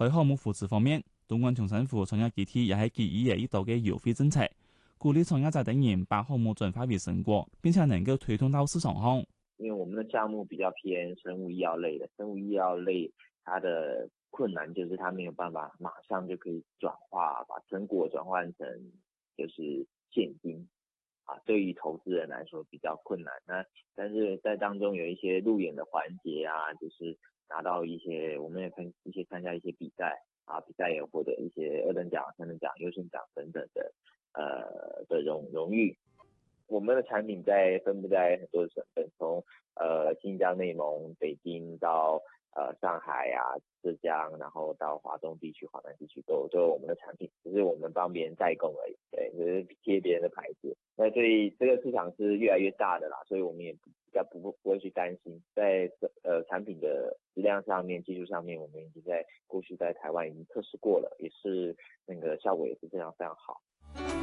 喺項目扶持方面，東莞重新府創業基地也係其2月1號嘅優惠政策，鼓勵創業者等人把項目轉化為成果，並且能夠推動到市場上。 因為我們的項目比較偏生物醫藥類的，生物醫藥類它的困難就是它沒有辦法馬上就可以轉化，把成果轉換成就是現金啊，對於投資人來說比較困難。但是在當中有一些路演的環節啊，就是拿到一些，我們也參加一些比賽啊，比賽也獲得一些2等獎、3等獎、優勝獎等等的榮譽。我們的產品分布在很多省份，從新疆、內蒙、北京到上海啊、浙江，然後到華東地區、華南地區都有我們的產品，只是我們幫別人代工而已，對，就是貼別人的牌子。那所以這個市場是越來越大的啦，所以我們也比較不會去擔心，在產品的質量上面、技術上面，我們已經在過去在台灣已經測試過了，也是那個效果也是非常非常好。